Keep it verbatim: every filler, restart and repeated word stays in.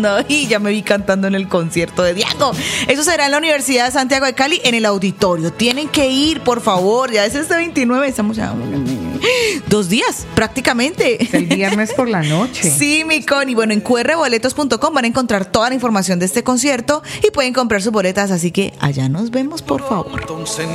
No, y ya me vi cantando en el concierto de Diego. Eso será en la Universidad de Santiago de Cali, en el auditorio. Tienen que ir, por favor. Ya es este veintinueve, estamos ya dos días, prácticamente. El viernes por la noche. Sí, mi Connie. Bueno, en cu erre boletos punto com van a encontrar toda la información de este concierto y pueden comprar sus boletas, así que allá nos vemos, por favor.